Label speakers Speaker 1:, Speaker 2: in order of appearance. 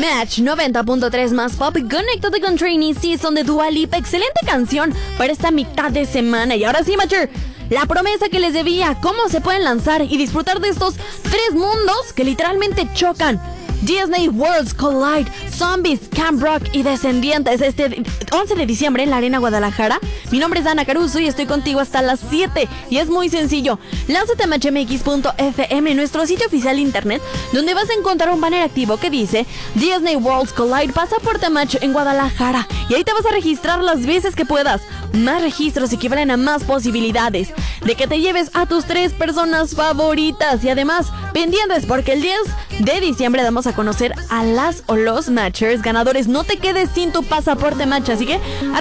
Speaker 1: Match 90.3 más pop, conéctate con Trainee Season de Dua Lipa. Excelente canción para esta mitad de semana. Y ahora sí, Matcher, la promesa que les debía, cómo se pueden lanzar y disfrutar de estos tres mundos que literalmente chocan. Disney Worlds Collide, Zombies, Camp Rock y Descendientes, este 11 de diciembre en la Arena Guadalajara. Mi nombre es Ana Caruso y estoy contigo hasta las 7. Y es muy sencillo, lánzate a matchmx.fm, nuestro sitio oficial de internet, donde vas a encontrar un banner activo que dice Disney Worlds Collide, pasaporte Match en Guadalajara. Y ahí te vas a registrar las veces que puedas. Más registros equivalen a más posibilidades de que te lleves a tus 3 personas favoritas. Y además, pendientes porque el 10 de diciembre damos a conocer a las o los Matchers ganadores. No te quedes sin tu pasaporte Match, así que